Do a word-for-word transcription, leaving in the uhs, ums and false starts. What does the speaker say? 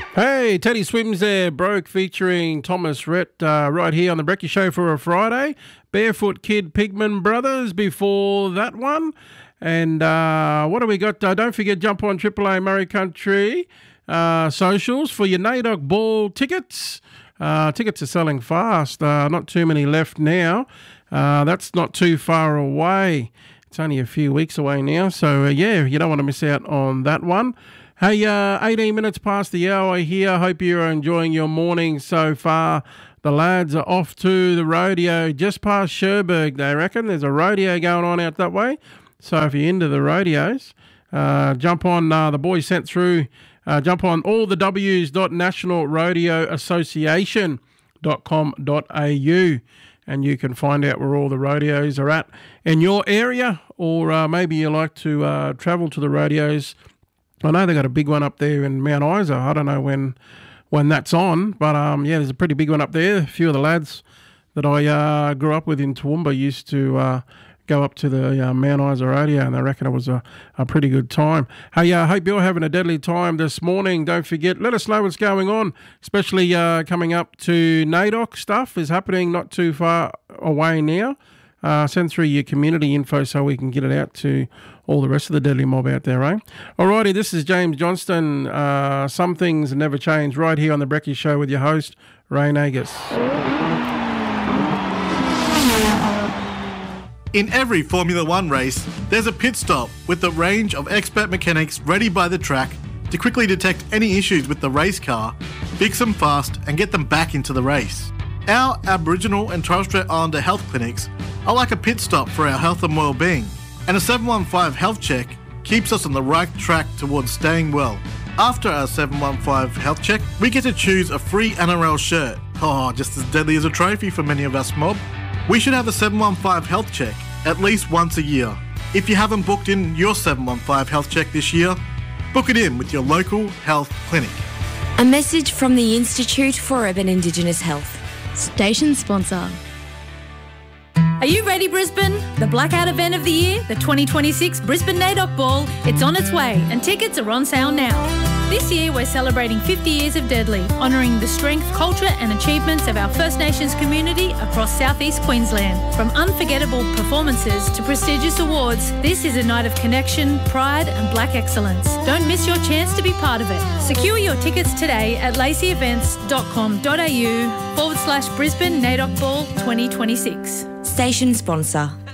Hey, Teddy Swims there, Broke, featuring Thomas Rhett, uh, right here on the Brekkie Show for a Friday. Barefoot Kid, Pigman Brothers before that one. And uh, what do we got? Uh, don't forget, jump on Triple A Murray Country uh, socials for your NAIDOC Ball tickets. Uh, tickets are selling fast. Uh, not too many left now. Uh, that's not too far away. It's only a few weeks away now. So, uh, yeah, you don't want to miss out on that one. Hey, uh, eighteen minutes past the hour here. Hope you're enjoying your morning so far. The lads are off to the rodeo just past Cherbourg, they reckon. There's a rodeo going on out that way. So if you're into the rodeos, uh, jump on, uh, the boys sent through, uh, jump on all the W's dot national rodeo association dot com dot a u and you can find out where all the rodeos are at in your area, or uh, maybe you like to uh, travel to the rodeos. I know they got a big one up there in Mount Isa. I don't know when when that's on, but um, yeah, there's a pretty big one up there. A few of the lads that I uh, grew up with in Toowoomba used to uh, go up to the uh, Mount Isa rodeo, and they reckon it was a, a pretty good time. Hey, I uh, hope you're having a deadly time this morning. Don't forget, let us know what's going on, especially uh, coming up to NAIDOC stuff is happening not too far away now. Uh, send through your community info so we can get it out to all the rest of the deadly mob out there, eh? Alrighty, this is James Johnston. Uh, some things never change, right here on the Brekkie Show with your host, Ray Nagus. In every Formula One race, there's a pit stop with a range of expert mechanics ready by the track to quickly detect any issues with the race car, fix them fast, and get them back into the race. Our Aboriginal and Torres Strait Islander health clinics are like a pit stop for our health and well-being, and a seven one five health check keeps us on the right track towards staying well. After our seven one five health check, we get to choose a free N R L shirt. Oh, just as deadly as a trophy for many of us mob. We should have a seven one five health check at least once a year. If you haven't booked in your seven one five health check this year, book it in with your local health clinic. A message from the Institute for Urban Indigenous Health. Station sponsor. Are you ready, Brisbane? The blackout event of the year, the twenty twenty-six Brisbane NAIDOC Ball, it's on its way and tickets are on sale now. This year we're celebrating fifty years of Deadly, honouring the strength, culture and achievements of our First Nations community across southeast Queensland. From unforgettable performances to prestigious awards, this is a night of connection, pride and black excellence. Don't miss your chance to be part of it. Secure your tickets today at lacey events dot com dot a u forward slash Brisbane NAIDOC Ball twenty twenty-six. Station sponsor.